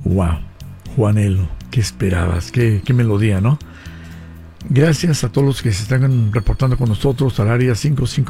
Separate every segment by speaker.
Speaker 1: Wow, Juanelo, ¿qué esperabas? ¿Qué melodía, ¿no? Gracias a todos los que se están reportando con nosotros al área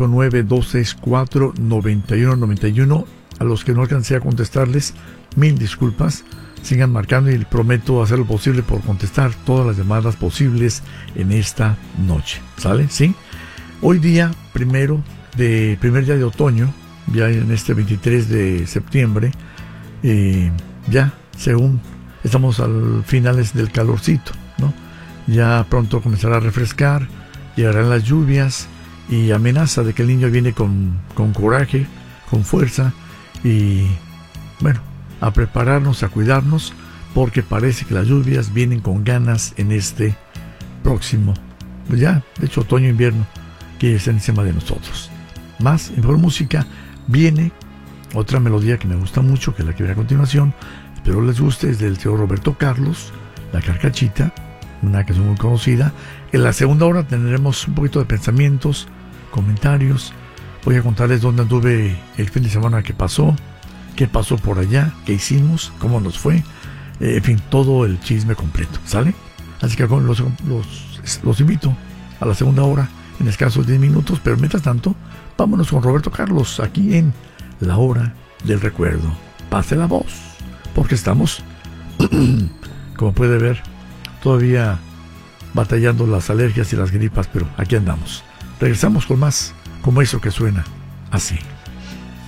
Speaker 1: 559-264-9191. A los que no alcancé a contestarles, mil disculpas. Sigan marcando y prometo hacer lo posible por contestar todas las llamadas posibles en esta noche. ¿Sale? ¿Sí? Hoy día, primer día de otoño, ya en este 23 de septiembre, ya según estamos al finales del calorcito, ¿no? Ya pronto comenzará a refrescar, llegarán las lluvias y amenaza de que el niño viene con coraje, con fuerza y bueno, a prepararnos, a cuidarnos, porque parece que las lluvias vienen con ganas en este próximo, pues ya, de hecho otoño-invierno, que está encima de nosotros. Más, en mejor música, viene otra melodía que me gusta mucho, que es la que viene a continuación. Espero les guste, es del señor Roberto Carlos, La Carcachita, una canción muy conocida. En la segunda hora tendremos un poquito de pensamientos, comentarios. Voy a contarles dónde anduve el fin de semana que pasó, qué pasó por allá, qué hicimos, cómo nos fue, en fin, todo el chisme completo, ¿sale? Así que los invito a la segunda hora, en escasos 10 minutos, pero mientras tanto, vámonos con Roberto Carlos, aquí en La Hora del Recuerdo. Pase la voz, porque estamos, como puede ver, todavía batallando las alergias y las gripas, pero aquí andamos. Regresamos con más, como eso que suena así.